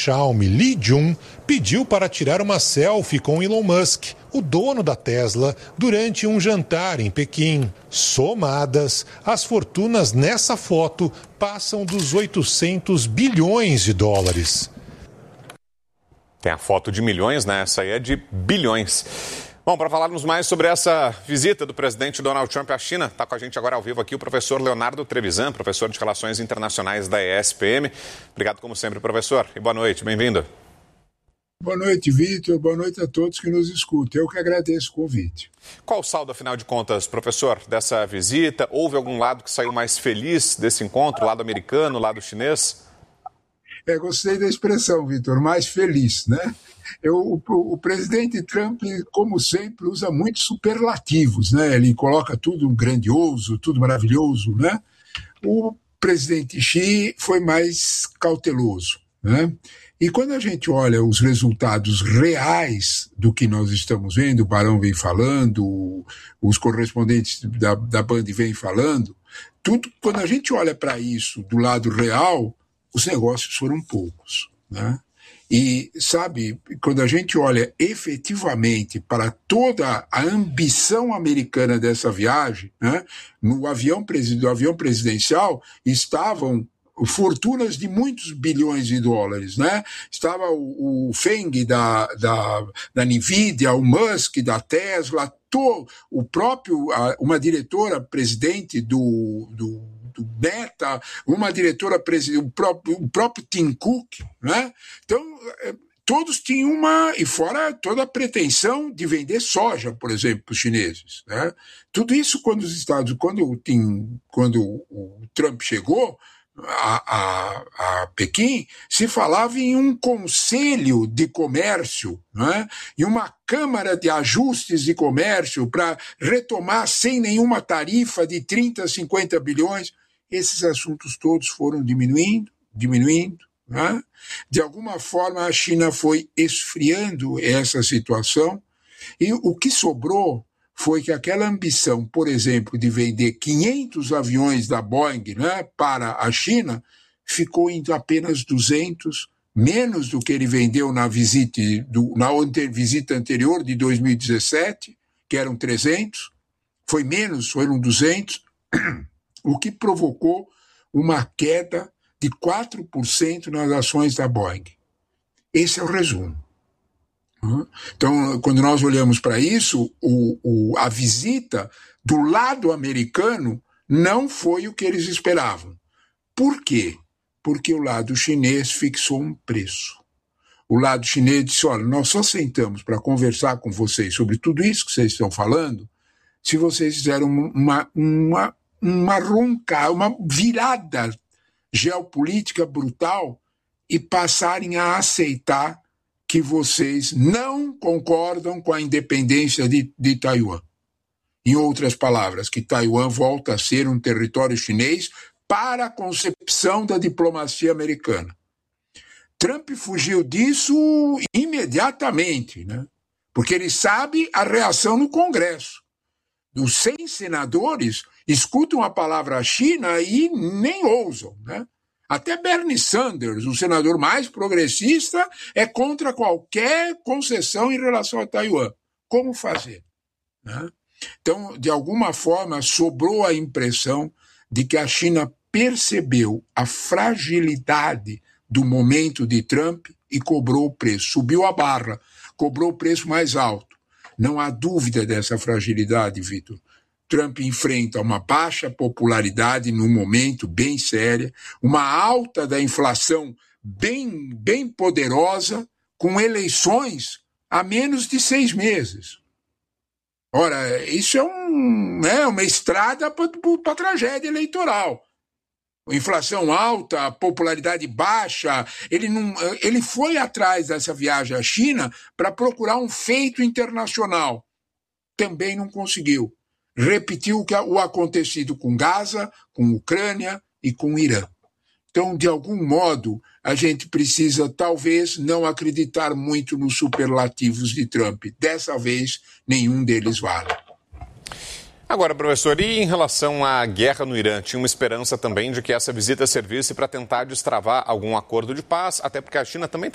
Xiaomi, Li Jun, pediu para tirar uma selfie com Elon Musk, o dono da Tesla, durante um jantar em Pequim. Somadas, as fortunas nessa foto passam dos 800 bilhões de dólares. Tem a foto de milhões, né? Essa aí é de bilhões. Bom, para falarmos mais sobre essa visita do presidente Donald Trump à China, está com a gente agora ao vivo aqui o professor Leonardo Trevisan, professor de Relações Internacionais da ESPM. Obrigado, como sempre, professor, e boa noite, bem-vindo. Boa noite, Vitor. Boa noite a todos que nos escutam. Eu que agradeço o convite. Qual o saldo, afinal de contas, professor, dessa visita? Houve algum lado que saiu mais feliz desse encontro, lado americano, lado chinês? Gostei da expressão, Vitor, mais feliz, né? O presidente Trump, como sempre, usa muitos superlativos, né? Ele coloca tudo grandioso, tudo maravilhoso, né? O presidente Xi foi mais cauteloso, né? E quando a gente olha os resultados reais do que nós estamos vendo, o Barão vem falando, os correspondentes da Band vêm falando, tudo, quando a gente olha para isso do lado real, os negócios foram poucos, né? E, sabe, quando a gente olha efetivamente para toda a ambição americana dessa viagem, né, do avião presidencial estavam fortunas de muitos bilhões de dólares, né? Estava o Feng da NVIDIA, o Musk da Tesla, uma diretora-presidente do Meta, uma diretora-presidente, o próprio Tim Cook, né? Então, todos tinham e fora toda a pretensão de vender soja, por exemplo, para os chineses, né? Tudo isso quando o Trump chegou a Pequim, se falava em um conselho de comércio, né? E uma câmara de ajustes de comércio para retomar sem nenhuma tarifa de 30 a 50 bilhões. Esses assuntos todos foram diminuindo, né? De alguma forma a China foi esfriando essa situação e o que sobrou foi que aquela ambição, por exemplo, de vender 500 aviões da Boeing, né, para a China, ficou em apenas 200, menos do que ele vendeu na visita anterior de 2017, que eram 300, foram 200, o que provocou uma queda de 4% nas ações da Boeing. Esse é o resumo. Então, quando nós olhamos para isso, a visita do lado americano não foi o que eles esperavam. Por quê? Porque o lado chinês fixou um preço. O lado chinês disse, olha, nós só sentamos para conversar com vocês sobre tudo isso que vocês estão falando se vocês fizeram uma virada geopolítica brutal e passarem a aceitar que vocês não concordam com a independência de Taiwan. Em outras palavras, que Taiwan volta a ser um território chinês para a concepção da diplomacia americana. Trump fugiu disso imediatamente, né? Porque ele sabe a reação no Congresso. Os 100 senadores escutam a palavra China e nem ousam, né? Até Bernie Sanders, o senador mais progressista, é contra qualquer concessão em relação a Taiwan. Como fazer? Né? Então, de alguma forma, sobrou a impressão de que a China percebeu a fragilidade do momento de Trump e cobrou o preço. Subiu a barra, cobrou o preço mais alto. Não há dúvida dessa fragilidade, Vitor. Trump enfrenta uma baixa popularidade num momento bem séria, uma alta da inflação bem poderosa, com eleições a menos de 6 meses. Ora, isso é uma estrada para a tragédia eleitoral. Inflação alta, popularidade baixa. Ele foi atrás dessa viagem à China para procurar um feito internacional. Também não conseguiu. Repetiu o acontecido com Gaza, com Ucrânia e com Irã. Então, de algum modo, a gente precisa, talvez, não acreditar muito nos superlativos de Trump. Dessa vez, nenhum deles vale. Agora, professor, e em relação à guerra no Irã? Tinha uma esperança também de que essa visita servisse para tentar destravar algum acordo de paz, até porque a China também